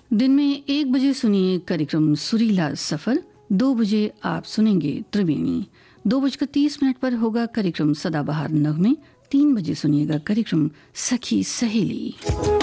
दिन में 1 बजे सुनिए कार्यक्रम सुरीला सफर। 2 बजे आप सुनेंगे त्रिवेणी। 2:30 पर होगा कार्यक्रम सदाबहार नगमे। 3 बजे सुनिएगा कार्यक्रम सखी सहेली।